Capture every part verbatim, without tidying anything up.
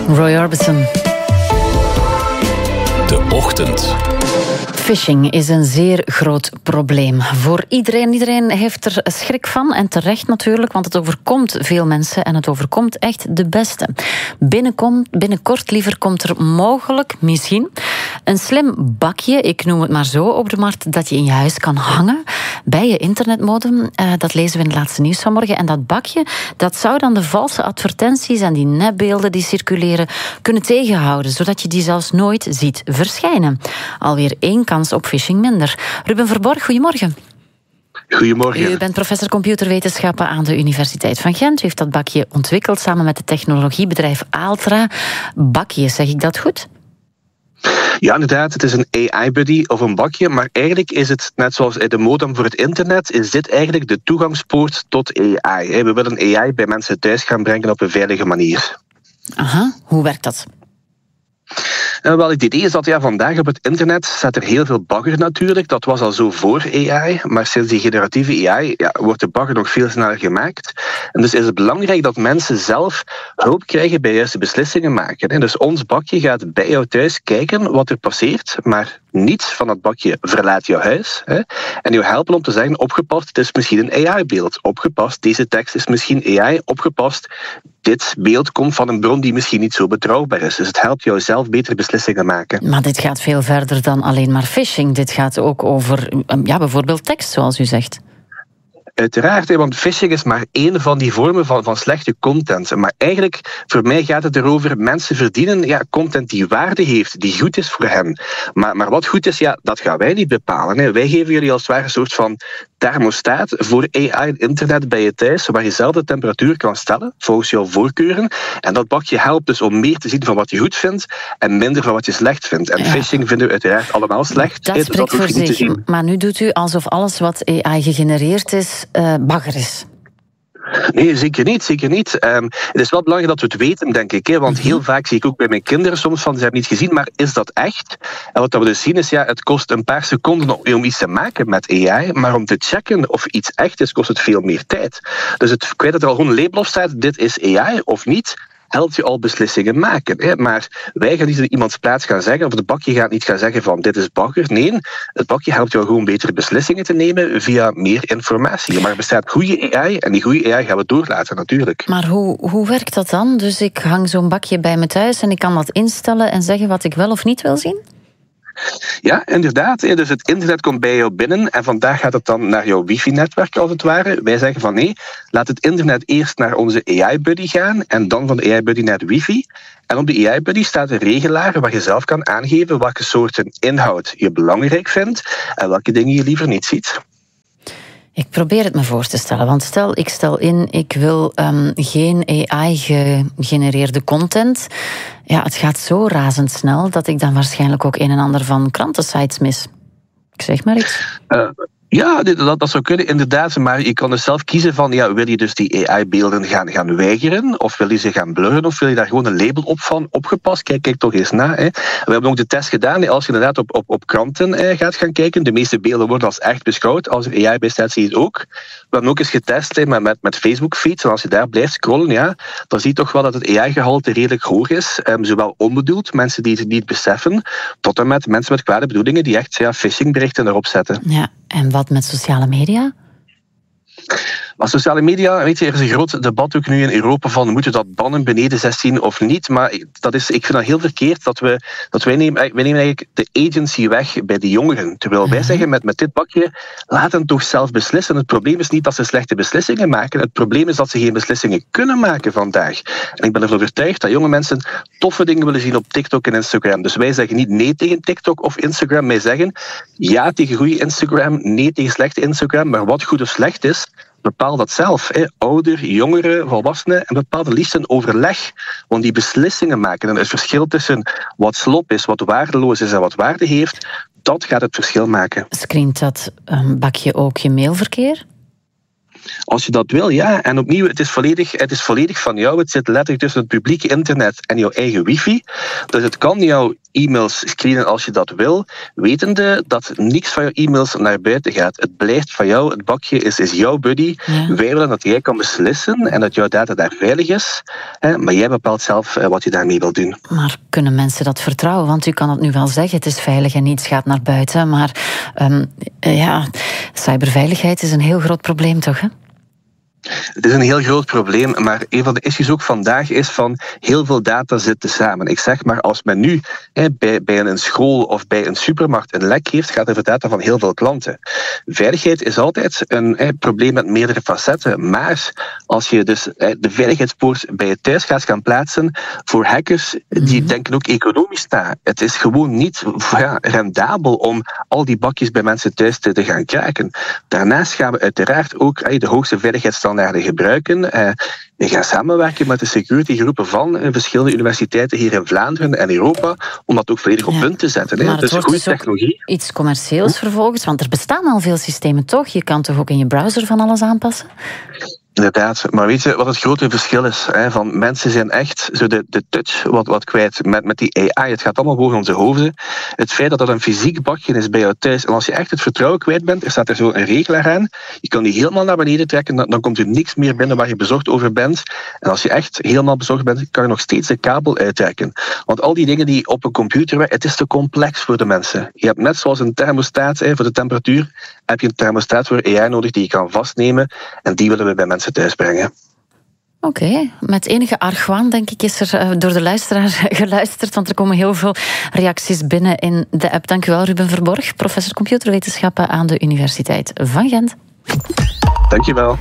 Roy Orbison. De Ochtend. Phishing is een zeer groot probleem voor iedereen. Iedereen heeft er schrik van en terecht natuurlijk, want het overkomt veel mensen en het overkomt echt de beste. Binnenkom, binnenkort liever komt er mogelijk, misschien, een slim bakje, ik noem het maar zo, op de markt dat je in je huis kan hangen bij je internetmodem. Uh, dat lezen we in het laatste nieuws vanmorgen. En dat bakje, dat zou dan de valse advertenties en die nepbeelden die circuleren kunnen tegenhouden, zodat je die zelfs nooit ziet verschijnen. Alweer één kans op phishing minder. Ruben Verborg, goedemorgen. Goedemorgen. U bent professor computerwetenschappen aan de Universiteit van Gent. U heeft dat bakje ontwikkeld samen met het technologiebedrijf Aaltra. Bakje, zeg ik dat goed? Ja, inderdaad. Het is een A I-buddy of een bakje, maar eigenlijk is het, net zoals de modem voor het internet, is dit eigenlijk de toegangspoort tot A I. We willen A I bij mensen thuis gaan brengen op een veilige manier. Aha, hoe werkt dat? Uh, wel, het idee is dat ja, vandaag op het internet staat er heel veel bagger natuurlijk. Dat was al zo voor A I, maar sinds die generatieve A I ja, wordt de bagger nog veel sneller gemaakt. En dus is het belangrijk dat mensen zelf hulp krijgen bij juiste beslissingen maken. En dus ons bakje gaat bij jou thuis kijken wat er passeert, maar niets van dat bakje verlaat jouw huis. Hè? En jou helpen om te zeggen, opgepast, het is misschien een A I-beeld. Opgepast, deze tekst is misschien A I. Opgepast, dit beeld komt van een bron die misschien niet zo betrouwbaar is. Dus het helpt jou zelf betere beslissingen maken. Maar dit gaat veel verder dan alleen maar phishing. Dit gaat ook over ja, bijvoorbeeld tekst, zoals u zegt. Uiteraard, want phishing is maar één van die vormen van, van slechte content. Maar eigenlijk, voor mij gaat het erover, mensen verdienen ja, content die waarde heeft, die goed is voor hen. Maar, maar wat goed is, ja, dat gaan wij niet bepalen. Hè. Wij geven jullie als het ware een soort van thermostaat voor A I en internet bij je thuis, waar je zelf de temperatuur kan stellen, volgens jouw voorkeuren. En dat bakje helpt dus om meer te zien van wat je goed vindt en minder van wat je slecht vindt. En ja. Phishing vinden we uiteraard allemaal slecht. Dat He, spreekt dat voor zich. Maar nu doet u alsof alles wat A I gegenereerd is, uh, bagger is. Nee, zeker niet. Zeker niet. Um, het is wel belangrijk dat we het weten, denk ik. Hè, want heel vaak zie ik ook bij mijn kinderen soms van, ze hebben niet gezien, maar is dat echt? En wat we dus zien is, ja, het kost een paar seconden om iets te maken met A I, maar om te checken of iets echt is, kost het veel meer tijd. Dus het feit dat er al gewoon een label op staat, dit is A I of niet, helpt je al beslissingen maken. Hè? Maar wij gaan niet in iemands plaats gaan zeggen, of het bakje gaat niet gaan zeggen van dit is bagger. Nee, het bakje helpt jou gewoon betere beslissingen te nemen via meer informatie. Maar er bestaat goede A I en die goede A I gaan we doorlaten natuurlijk. Maar hoe, hoe werkt dat dan? Dus ik hang zo'n bakje bij me thuis en ik kan dat instellen en zeggen wat ik wel of niet wil zien? Ja, inderdaad. Dus het internet komt bij jou binnen en vandaag gaat het dan naar jouw wifi-netwerk als het ware. Wij zeggen van nee, laat het internet eerst naar onze A I-buddy gaan en dan van de A I-buddy naar de wifi. En op de A I-buddy staat een regelaar waar je zelf kan aangeven welke soorten inhoud je belangrijk vindt en welke dingen je liever niet ziet. Ik probeer het me voor te stellen, want stel, ik stel in, ik wil um, geen A I-gegenereerde content. Ja, het gaat zo razendsnel dat ik dan waarschijnlijk ook een en ander van krantensites mis. Ik zeg maar iets. Uh, ja, dat, dat zou kunnen, inderdaad. Maar je kan dus zelf kiezen van, ja, wil je dus die A I-beelden gaan, gaan weigeren? Of wil je ze gaan blurren? Of wil je daar gewoon een label op van opgepast? Kijk, kijk toch eens na. Hè. We hebben ook de test gedaan. Hè. Als je inderdaad op, op, op kranten eh, gaat gaan kijken, de meeste beelden worden als echt beschouwd. Als er A I bij staat, zie je het ook. We hebben ook eens getest hè, met, met, met Facebook-feeds. En als je daar blijft scrollen, ja, dan zie je toch wel dat het A I-gehalte redelijk hoog is. Um, zowel onbedoeld, mensen die het niet beseffen, tot en met mensen met kwade bedoelingen die echt ja, phishing-berichten erop zetten. Ja, en wat met sociale media? Maar sociale media, weet je, er is een groot debat ook nu in Europa van moeten we dat bannen beneden zestien of niet. Maar dat is, ik vind dat heel verkeerd dat we, dat wij nemen, wij nemen eigenlijk de agency weg bij de jongeren. Terwijl wij Mm-hmm. zeggen met, met dit bakje, laat hen toch zelf beslissen. Het probleem is niet dat ze slechte beslissingen maken. Het probleem is dat ze geen beslissingen kunnen maken vandaag. En ik ben ervan overtuigd dat jonge mensen toffe dingen willen zien op TikTok en Instagram. Dus wij zeggen niet nee tegen TikTok of Instagram. Wij zeggen ja tegen goede Instagram, nee tegen slechte Instagram. Maar wat goed of slecht is, bepaal dat zelf. Hè. Ouder, jongeren, volwassenen. En bepaal het liefst een overleg. Want die beslissingen maken en het verschil tussen wat slop is, wat waardeloos is en wat waarde heeft, dat gaat het verschil maken. Screent dat um, bakje ook je mailverkeer? Als je dat wil, ja. En opnieuw, het is, volledig, het is volledig van jou. Het zit letterlijk tussen het publieke internet en jouw eigen wifi. Dus het kan jouw e-mails screenen als je dat wil, wetende dat niks van je e-mails naar buiten gaat. Het blijft van jou, het bakje is, is jouw buddy. Ja. Wij willen dat jij kan beslissen en dat jouw data daar veilig is, hè, maar jij bepaalt zelf uh, wat je daarmee wil doen. Maar kunnen mensen dat vertrouwen? Want u kan het nu wel zeggen, het is veilig en niets gaat naar buiten, maar um, ja, cyberveiligheid is een heel groot probleem toch, hè? Het is een heel groot probleem, maar een van de issues ook vandaag is van heel veel data zitten samen. Ik zeg maar, als men nu hè, bij, bij een school of bij een supermarkt een lek heeft, gaat het over data van heel veel klanten. Veiligheid is altijd een hè, probleem met meerdere facetten, maar als je dus hè, de veiligheidspoort bij je thuis gaat gaan plaatsen, voor hackers, die denken ook economisch na. Het is gewoon niet ja, rendabel om al die bakjes bij mensen thuis te, te gaan kraken. Daarnaast gaan we uiteraard ook hè, de hoogste veiligheidsstandaarden gebruiken. Uh, we gaan samenwerken met de securitygroepen van uh, verschillende universiteiten hier in Vlaanderen en Europa, om dat ook volledig op ja. punt te zetten. Hè. Maar het dus wordt goede dus technologie. Iets commercieels vervolgens, want er bestaan al veel systemen toch? Je kan toch ook in je browser van alles aanpassen? Inderdaad, maar weet je wat het grote verschil is? Hè? Van mensen zijn echt zo de, de touch wat, wat kwijt met, met die A I. Het gaat allemaal boven onze hoofden. Het feit dat dat een fysiek bakje is bij jou thuis, en als je echt het vertrouwen kwijt bent, er staat er zo een regelaar aan, je kan die helemaal naar beneden trekken, dan, dan komt er niks meer binnen waar je bezorgd over bent. En als je echt helemaal bezorgd bent, kan je nog steeds de kabel uittrekken. Want al die dingen die op een computer werken, het is te complex voor de mensen. Je hebt net zoals een thermostaat hè, voor de temperatuur, heb je een thermostaat voor A I nodig die je kan vastnemen, en die willen we bij mensen thuis brengen. Oké, okay. Met enige argwaan, denk ik, is er door de luisteraar geluisterd, want er komen heel veel reacties binnen in de app. Dank u wel, Ruben Verborg, professor computerwetenschappen aan de Universiteit van Gent. Dank je wel.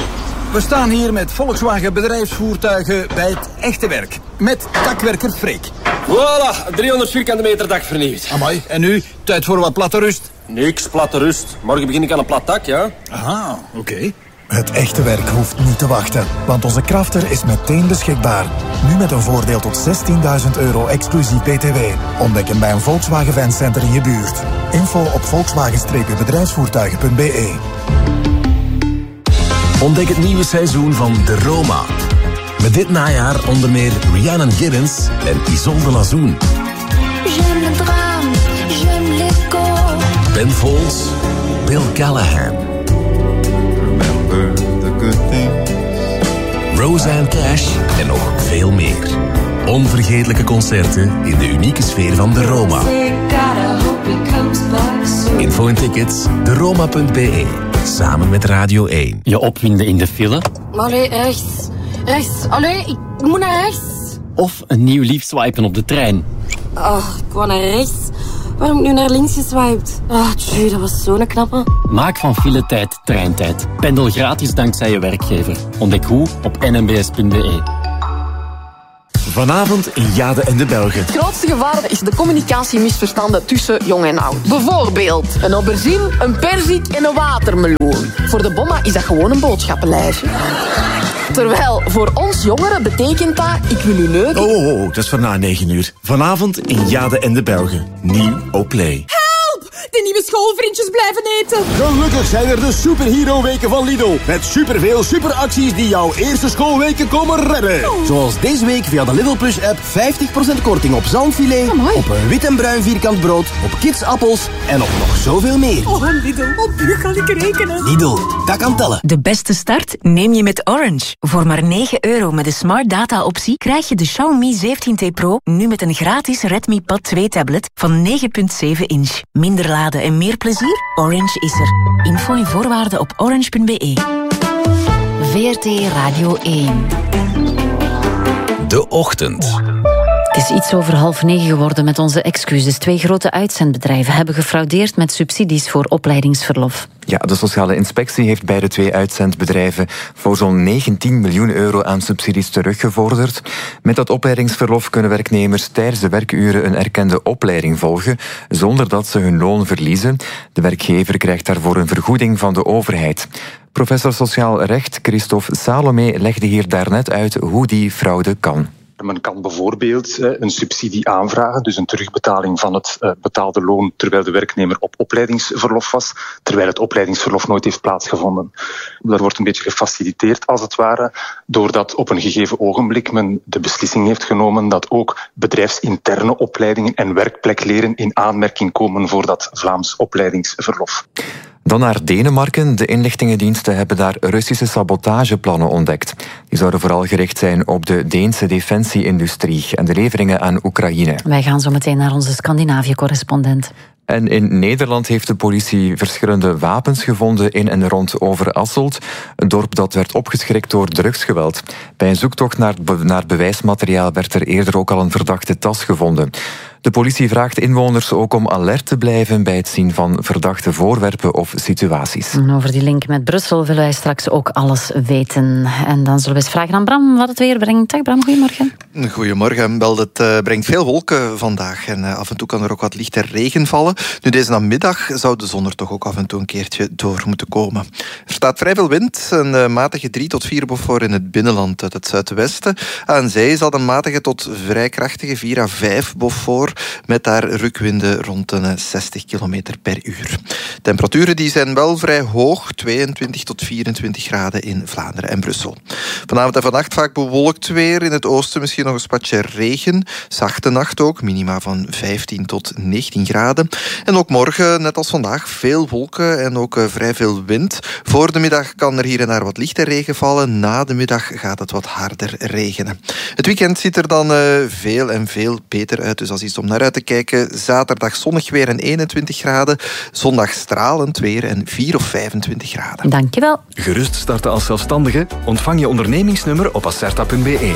We staan hier met Volkswagen bedrijfsvoertuigen bij het echte werk. Met takwerker Freek. Voilà, driehonderd vierkante meter dak vernieuwd. Amai, en nu? Tijd voor wat platte rust? Niks, platte rust. Morgen begin ik aan een plat dak, ja? Aha, oké. Okay. Het echte werk hoeft niet te wachten, want onze Crafter is meteen beschikbaar. Nu met een voordeel tot zestienduizend euro exclusief B T W. Ontdek hem bij een Volkswagen Fancenter in je buurt. Info op volkswagen bedrijfsvoertuigen punt b e. Ontdek het nieuwe seizoen van De Roma. Met dit najaar onder meer Rhiannon Giddens en Isolde Lazoen. J'aime le drame, j'aime l'écho. Ben Folds, Bill Callahan. Remember the good things. Roseanne Cash en nog veel meer. Onvergetelijke concerten in de unieke sfeer van De Roma. Info en tickets, de roma punt b e. Samen met Radio één. Je opwinden in de file. Allee, rechts. Rechts. Allee, ik moet naar rechts. Of een nieuw lief swipen op de trein. Oh, ik wou naar rechts. Waarom heb ik nu naar links geswiped? Ah, tjie, dat was zo'n knappe. Maak van filetijd treintijd. Pendel gratis dankzij je werkgever. Ontdek hoe op n m b s punt b e. Vanavond in Jade en de Belgen. Het grootste gevaar is de communicatiemisverstanden tussen jong en oud. Bijvoorbeeld een aubergine, een perzik en een watermeloen. Voor de bomma is dat gewoon een boodschappenlijstje. Terwijl voor ons jongeren betekent dat, ik wil u leuk. Oh, oh, oh, dat is voor na negen uur. Vanavond in Jade en de Belgen. Nieuw op Play. De nieuwe schoolvriendjes blijven eten. Gelukkig zijn er de Superhero-weken van Lidl. Met superveel superacties die jouw eerste schoolweken komen redden. Oh. Zoals deze week via de Lidl Plus-app vijftig procent korting op zalmfilet, Amai. op een wit en bruin vierkant brood, op kidsappels en op nog zoveel meer. Oh, Lidl, op u kan ik rekenen. Lidl, dat kan tellen. De beste start neem je met Orange. Voor maar negen euro met de Smart Data-optie krijg je de Xiaomi zeventien T Pro nu met een gratis Redmi Pad twee tablet van negen komma zeven inch. Minder laden en meer plezier? Orange is er. Info en voorwaarden op orange punt b e. V R T Radio één. De Ochtend. Het is iets over half negen geworden met onze excuses. Twee grote uitzendbedrijven hebben gefraudeerd met subsidies voor opleidingsverlof. Ja, de sociale inspectie heeft bij de twee uitzendbedrijven voor zo'n negentien miljoen euro aan subsidies teruggevorderd. Met dat opleidingsverlof kunnen werknemers tijdens de werkuren een erkende opleiding volgen, zonder dat ze hun loon verliezen. De werkgever krijgt daarvoor een vergoeding van de overheid. Professor Sociaal Recht Christophe Salomé legde hier daarnet uit hoe die fraude kan. Men kan bijvoorbeeld een subsidie aanvragen, dus een terugbetaling van het betaalde loon terwijl de werknemer op opleidingsverlof was, terwijl het opleidingsverlof nooit heeft plaatsgevonden. Dat wordt een beetje gefaciliteerd, als het ware, doordat op een gegeven ogenblik men de beslissing heeft genomen dat ook bedrijfsinterne opleidingen en werkplekleren in aanmerking komen voor dat Vlaams opleidingsverlof. Dan naar Denemarken. De inlichtingendiensten hebben daar Russische sabotageplannen ontdekt. Die zouden vooral gericht zijn op de Deense defensieindustrie en de leveringen aan Oekraïne. Wij gaan zo meteen naar onze Scandinavië-correspondent. En in Nederland heeft de politie verschillende wapens gevonden in en rond Overasselt, een dorp dat werd opgeschrikt door drugsgeweld. Bij een zoektocht naar, be- naar bewijsmateriaal werd er eerder ook al een verdachte tas gevonden. De politie vraagt inwoners ook om alert te blijven bij het zien van verdachte voorwerpen of situaties. En over die link met Brussel willen wij straks ook alles weten. En dan zullen we eens vragen aan Bram wat het weer brengt. Dag Bram, goedemorgen. Goedemorgen. Wel, het uh, brengt veel wolken vandaag en uh, af en toe kan er ook wat lichte regen vallen. Nu, deze namiddag zou de zon er toch ook af en toe een keertje door moeten komen. Er staat vrij veel wind, een uh, matige drie tot vier Beaufort in het binnenland uit het zuidwesten. Aan zee is dat een matige tot vrij krachtige vier à vijf Beaufort, met daar rukwinden rond de zestig kilometer per uur. Temperaturen die zijn wel vrij hoog, tweeëntwintig tot vierentwintig graden in Vlaanderen en Brussel. Vanavond en vannacht vaak bewolkt weer, in het oosten misschien nog een spatje regen. Zachte nacht ook, minima van vijftien tot negentien graden. En ook morgen, net als vandaag, veel wolken en ook uh, vrij veel wind. Voor de middag kan er hier en daar wat lichte regen vallen. Na de middag gaat het wat harder regenen. Het weekend ziet er dan uh, veel en veel beter uit, dus als iets om naar uit te kijken. Zaterdag zonnig weer en eenentwintig graden. Zondag stralend weer en vier of vijfentwintig graden. Dankjewel. Gerust starten als zelfstandige? Ontvang je ondernemingsnummer op acerta punt be.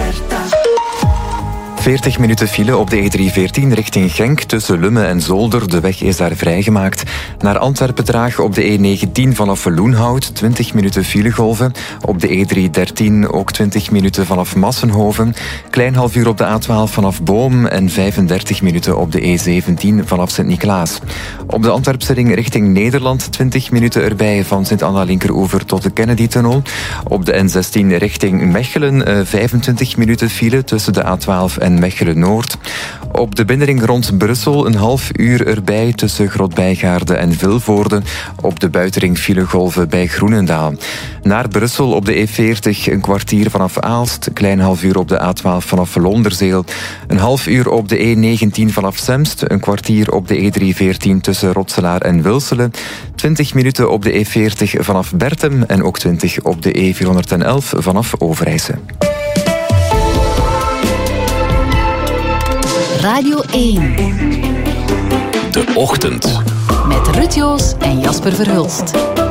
veertig minuten file op de E driehonderdveertien richting Genk tussen Lummen en Zolder. De weg is daar vrijgemaakt. Naar Antwerpen traag op de E negentien vanaf Loenhout. twintig minuten filegolven. Op de E driehonderddertien ook twintig minuten vanaf Massenhoven. Klein half uur op de A twaalf vanaf Boom en vijfendertig minuten op de E zeventien vanaf Sint-Niklaas. Op de Antwerpse ring richting Nederland twintig minuten erbij van Sint-Anna-Linkeroever tot de Kennedy-tunnel. Op de N zestien richting Mechelen vijfentwintig minuten file tussen de A twaalf en Mechelen-Noord. Op de binnenring rond Brussel een half uur erbij tussen Grootbijgaarde en Vilvoorde. Op de buitenring filegolven bij Groenendaal. Naar Brussel op de E veertig een kwartier vanaf Aalst. Klein half uur op de A twaalf vanaf Londerzeel. Een half uur op de E negentien vanaf Zemst. Een kwartier op de E driehonderdveertien tussen Rotselaar en Wilselen. twintig minuten op de E veertig vanaf Bertem. En ook twintig op de E vierhonderdelf vanaf Overijse. Radio één. De Ochtend. Met Ruud Joos en Jasper Verhulst.